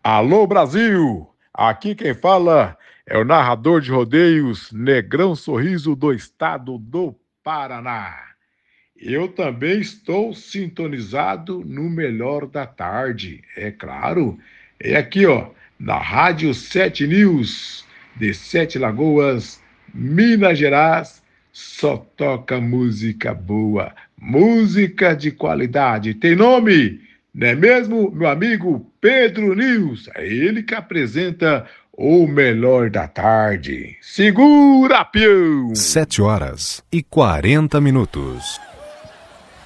Alô Brasil! Aqui quem fala é o narrador de rodeios Negrão Sorriso do estado do Paraná. Eu também estou sintonizado no melhor da tarde, é claro. É aqui, ó, na Rádio 7 News, de Sete Lagoas, Minas Gerais, só toca música boa, música de qualidade. Tem nome, não é mesmo, meu amigo Pedro News? É ele que apresenta o melhor da tarde. Segura, peão! 7 horas e 40 minutos.